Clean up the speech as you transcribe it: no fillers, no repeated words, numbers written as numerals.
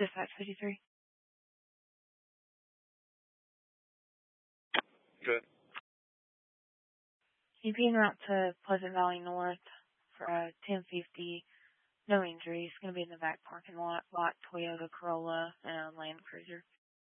Dispatch 53. Good. You'd be en route to Pleasant Valley North for 1050. No injuries. Going to be in the back parking lot. Black Toyota Corolla and Land Cruiser.